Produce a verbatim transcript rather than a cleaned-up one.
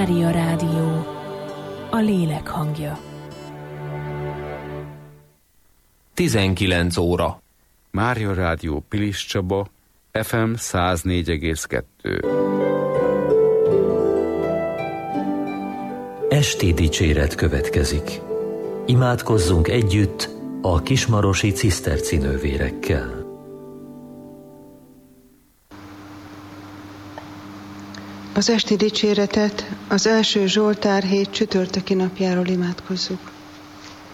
Mária Rádió, a lélek hangja. tizenkilenc óra. Mária Rádió Pilis Csaba, ef em száz négy egész kettő. Esti dicséret következik. Imádkozzunk együtt a kismarosi cisztercinővérekkel. Az esti dicséretet az első Zsoltár hét csütörtöki napjáról imádkozzuk.